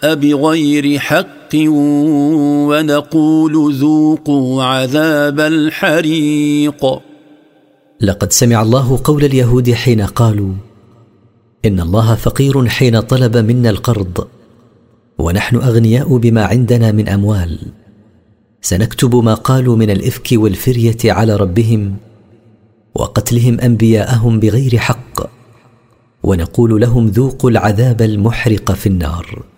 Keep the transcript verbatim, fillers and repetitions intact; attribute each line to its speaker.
Speaker 1: الجاء بغير حق ونقول ذوقوا عذاب الحريق.
Speaker 2: لقد سمع الله قول اليهود حين قالوا إن الله فقير حين طلب منا القرض ونحن أغنياء بما عندنا من أموال. سنكتب ما قالوا من الإفك والفرية على ربهم وقتلهم أنبياءهم بغير حق ونقول لهم ذوقوا العذاب المحرق في النار.